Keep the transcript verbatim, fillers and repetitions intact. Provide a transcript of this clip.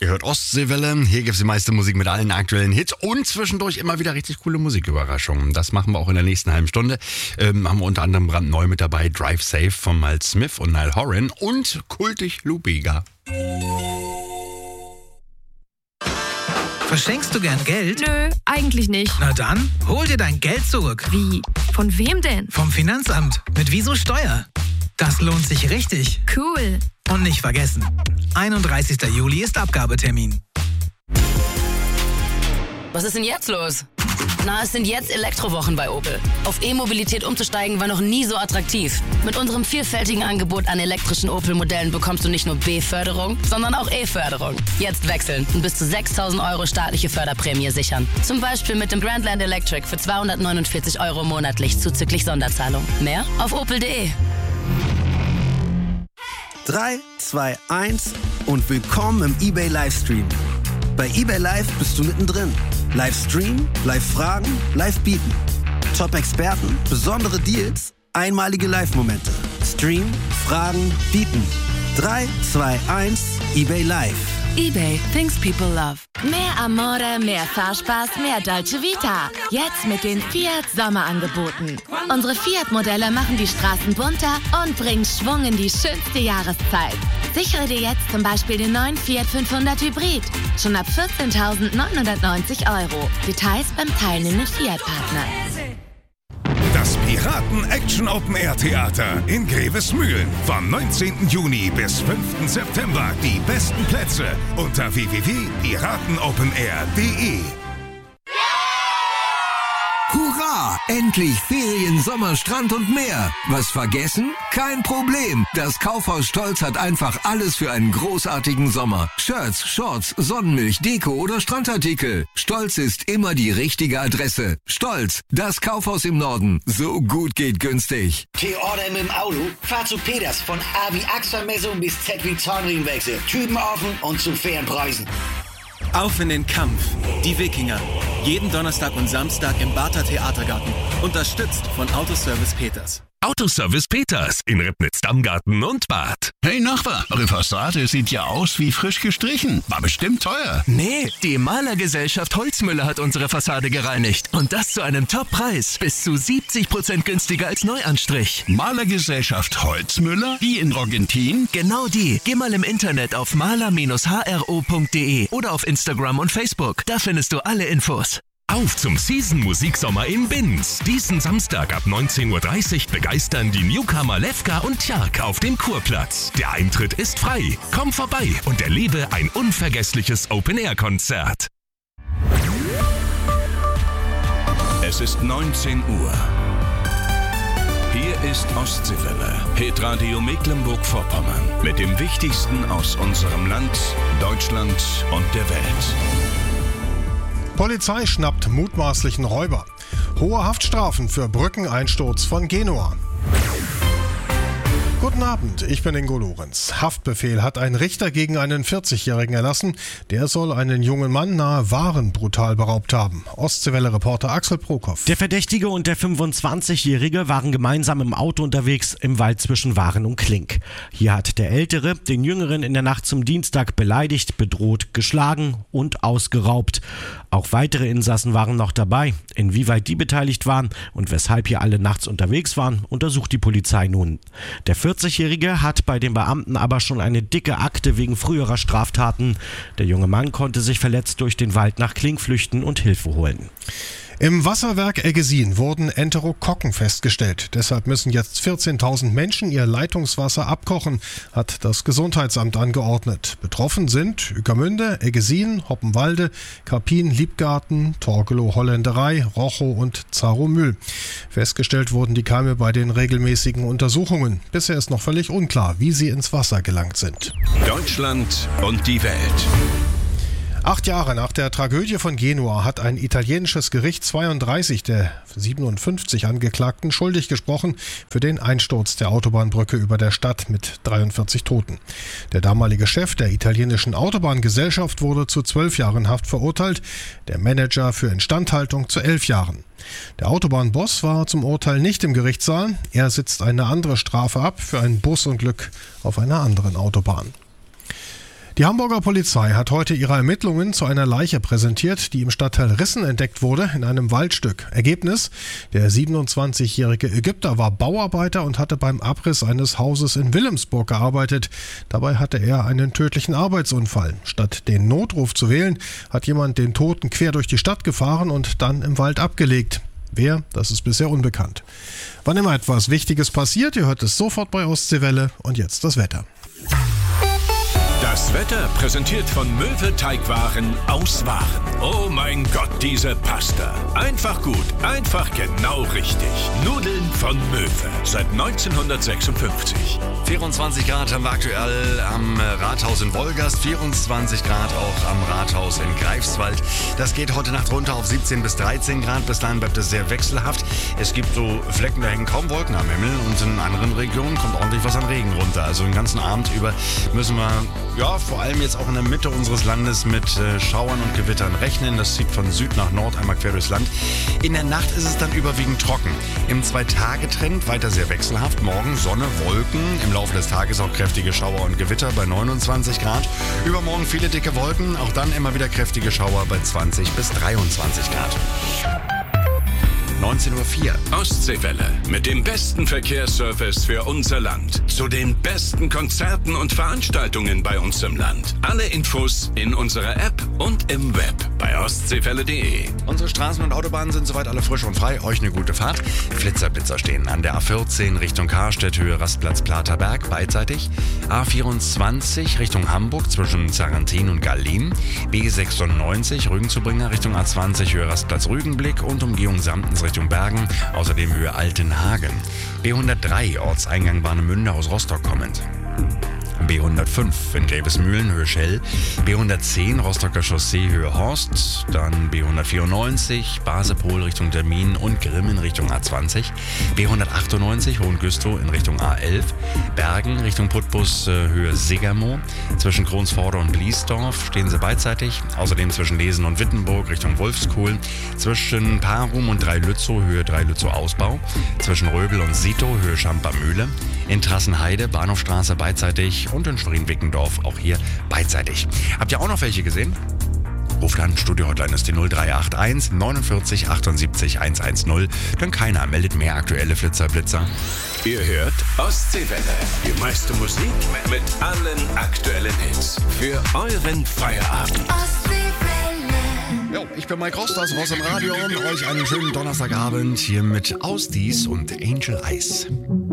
Ihr hört Ostseewelle, hier gibt es die meiste Musik mit allen aktuellen Hits und zwischendurch immer wieder richtig coole Musiküberraschungen. Das machen wir auch in der nächsten halben Stunde. Ähm, haben wir unter anderem brandneu mit dabei Drive Safe von Miles Smith und Niall Horan und kultig Lou Bega. Verschenkst du gern Geld? Nö, eigentlich nicht. Na dann, hol dir dein Geld zurück. Wie? Von wem denn? Vom Finanzamt. Mit Wieso Steuer. Das lohnt sich richtig. Cool. Und nicht vergessen, einunddreißigster Juli ist Abgabetermin. Was ist denn jetzt los? Na, es sind jetzt Elektrowochen bei Opel. Auf E-Mobilität umzusteigen war noch nie so attraktiv. Mit unserem vielfältigen Angebot an elektrischen Opel-Modellen bekommst du nicht nur B-Förderung, sondern auch E-Förderung. Jetzt wechseln und bis zu sechstausend Euro staatliche Förderprämie sichern. Zum Beispiel mit dem Grandland Electric für zweihundertneunundvierzig Euro monatlich zuzüglich Sonderzahlung. Mehr auf opel punkt de. drei, zwei, eins und willkommen im eBay Livestream. Bei eBay Live bist du mittendrin. Livestream, Live-Fragen, Live-Bieten. Top-Experten, besondere Deals, einmalige Live-Momente. Stream, Fragen, Bieten. drei, zwei, eins, eBay Live. eBay, things people love. Mehr Amore, mehr Fahrspaß, mehr Dolce Vita. Jetzt mit den Fiat Sommerangeboten. Unsere Fiat-Modelle machen die Straßen bunter und bringen Schwung in die schönste Jahreszeit. Sichere dir jetzt zum Beispiel den neuen Fiat fünfhundert Hybrid. Schon ab vierzehntausendneunhundertneunzig Euro. Details beim teilnehmenden Fiat-Partner. Das Piraten-Action-Open-Air-Theater in Grevesmühlen. Vom neunzehnten Juni bis fünften September. Die besten Plätze unter w w w punkt piratenopenair punkt de. Hurra! Endlich Ferien, Sommer, Strand und mehr. Was vergessen? Kein Problem. Das Kaufhaus Stolz hat einfach alles für einen großartigen Sommer. Shirts, Shorts, Sonnenmilch, Deko oder Strandartikel. Stolz ist immer die richtige Adresse. Stolz, das Kaufhaus im Norden. So gut geht günstig. T-Order mit dem Auto? Fahr zu Peters von A wie Achsermessung bis Z wie Zahnriemenwechsel. Typen offen und zu fairen Preisen. Auf in den Kampf. Die Wikinger. Jeden Donnerstag und Samstag im Barther Theatergarten. Unterstützt von Autoservice Peters. Autoservice Peters in Ribnitz-Dammgarten und Bad. Hey Nachbar, eure Fassade sieht ja aus wie frisch gestrichen. War bestimmt teuer. Nee, die Malergesellschaft Holzmüller hat unsere Fassade gereinigt. Und das zu einem Top-Preis. Bis zu siebzig Prozent günstiger als Neuanstrich. Malergesellschaft Holzmüller? Die in Rogentin? Genau die. Geh mal im Internet auf maler Bindestrich h r o punkt de oder auf Instagram und Facebook. Da findest du alle Infos. Auf zum Season-Musiksommer in Binz. Diesen Samstag ab neunzehn Uhr dreißig begeistern die Newcomer Lefka und Tjark auf dem Kurplatz. Der Eintritt ist frei. Komm vorbei und erlebe ein unvergessliches Open-Air-Konzert. Es ist neunzehn Uhr. Hier ist Ostseewelle, Hitradio Mecklenburg-Vorpommern. Mit dem Wichtigsten aus unserem Land, Deutschland und der Welt. Polizei schnappt mutmaßlichen Räuber. Hohe Haftstrafen für Brückeneinsturz von Genua. Guten Abend, ich bin Ingo Lorenz. Haftbefehl hat ein Richter gegen einen vierzigjährigen erlassen. Der soll einen jungen Mann nahe Waren brutal beraubt haben. Ostseewelle-Reporter Axel Prokop. Der Verdächtige und der fünfundzwanzigjährige waren gemeinsam im Auto unterwegs im Wald zwischen Waren und Klink. Hier hat der Ältere den Jüngeren in der Nacht zum Dienstag beleidigt, bedroht, geschlagen und ausgeraubt. Auch weitere Insassen waren noch dabei. Inwieweit die beteiligt waren und weshalb hier alle nachts unterwegs waren, untersucht die Polizei nun. Der vierzigjährige hat bei den Beamten aber schon eine dicke Akte wegen früherer Straftaten. Der junge Mann konnte sich verletzt durch den Wald nach Klink flüchten und Hilfe holen. Im Wasserwerk Eggesin wurden Enterokokken festgestellt. Deshalb müssen jetzt vierzehntausend Menschen ihr Leitungswasser abkochen, hat das Gesundheitsamt angeordnet. Betroffen sind Ueckermünde, Eggesin, Hoppenwalde, Karpin, Liebgarten, Torgelow, Holländerei, Rochow und Zarumühl. Festgestellt wurden die Keime bei den regelmäßigen Untersuchungen. Bisher ist noch völlig unklar, wie sie ins Wasser gelangt sind. Deutschland und die Welt. Acht Jahre nach der Tragödie von Genua hat ein italienisches Gericht zweiunddreißig der siebenundfünfzig Angeklagten schuldig gesprochen für den Einsturz der Autobahnbrücke über der Stadt mit dreiundvierzig Toten. Der damalige Chef der italienischen Autobahngesellschaft wurde zu zwölf Jahren Haft verurteilt, der Manager für Instandhaltung zu elf Jahren. Der Autobahnboss war zum Urteil nicht im Gerichtssaal. Er sitzt eine andere Strafe ab für ein Busunglück auf einer anderen Autobahn. Die Hamburger Polizei hat heute ihre Ermittlungen zu einer Leiche präsentiert, die im Stadtteil Rissen entdeckt wurde, in einem Waldstück. Ergebnis: Der siebenundzwanzigjährige Ägypter war Bauarbeiter und hatte beim Abriss eines Hauses in Wilhelmsburg gearbeitet. Dabei hatte er einen tödlichen Arbeitsunfall. Statt den Notruf zu wählen, hat jemand den Toten quer durch die Stadt gefahren und dann im Wald abgelegt. Wer, das ist bisher unbekannt. Wann immer etwas Wichtiges passiert, ihr hört es sofort bei Ostseewelle. Und jetzt das Wetter. Das Wetter präsentiert von Möwe Teigwaren aus Waren. Oh mein Gott, diese Pasta. Einfach gut, einfach genau richtig. Nudeln von Möwe. Seit neunzehnhundertsechsundfünfzig. vierundzwanzig Grad haben wir aktuell am Rathaus in Wolgast, vierundzwanzig Grad auch am Rathaus in Greifswald. Das geht heute Nacht runter auf siebzehn bis dreizehn Grad. Bis dahin bleibt es sehr wechselhaft. Es gibt so Flecken, da hängen kaum Wolken am Himmel und in anderen Regionen kommt ordentlich was an Regen runter. Also den ganzen Abend über müssen wir, ja, vor allem jetzt auch in der Mitte unseres Landes mit äh, Schauern und Gewittern rechnen. Das zieht von Süd nach Nord einmal quer durchs Land. In der Nacht ist es dann überwiegend trocken. Im Zwei-Tage-Trend weiter sehr wechselhaft. Morgen Sonne, Wolken. Im Laufe des Tages auch kräftige Schauer und Gewitter bei neunundzwanzig Grad. Übermorgen viele dicke Wolken. Auch dann immer wieder kräftige Schauer bei zwanzig bis dreiundzwanzig Grad. neunzehn Uhr vier. Ostseewelle mit dem besten Verkehrsservice für unser Land. Zu den besten Konzerten und Veranstaltungen bei uns im Land. Alle Infos in unserer App und im Web bei ostseewelle punkt de. Unsere Straßen und Autobahnen sind soweit alle frisch und frei. Euch eine gute Fahrt. Flitzer-Blitzer stehen an der A vierzehn Richtung Karstedt, Höhe Rastplatz Platerberg, beidseitig. A vierundzwanzig Richtung Hamburg zwischen Zarentin und Gallin. B sechsundneunzig Rügenzubringer Richtung A zwanzig, Höhe Rastplatz Rügenblick und Umgehung Samtens Richtung Bergen, außerdem Höhe Altenhagen. B hundertdrei Ortseingang Warnemünde aus Rostock kommend. B hundertfünf in Grevesmühlen, Höhe Schell. B hundertzehn Rostocker Chaussee, Höhe Horst. Dann B hundertvierundneunzig Basepol Richtung Termin und Grimmen Richtung A zwanzig. B hundertachtundneunzig Hohengüstrow in Richtung A elf. Bergen Richtung Putbus, Höhe Segermoor. Zwischen Kronsvorder und Bliesdorf stehen sie beidseitig. Außerdem zwischen Lesen und Wittenburg Richtung Wolfskohl. Zwischen Parum und Dreilützow, Höhe Dreilützow Ausbau. Zwischen Röbel und Sito, Höhe Schamper-Mühle. In Trassenheide, Bahnhofstraße beidseitig und in Schwerin-Wickendorf auch hier beidseitig. Habt ihr auch noch welche gesehen? Ruft an, Studio-Hotline ist die null drei acht eins neunundvierzig achtundsiebzig hundertzehn. Denn keiner meldet mehr aktuelle Flitzer-Blitzer. Ihr hört Ostseewelle. Die meiste Musik mit allen aktuellen Hits. Für euren Feierabend. Jo, ich bin Mike Rosters, raus im Radio und euch einen schönen Donnerstagabend hier mit Ausdies und Angel Eyes.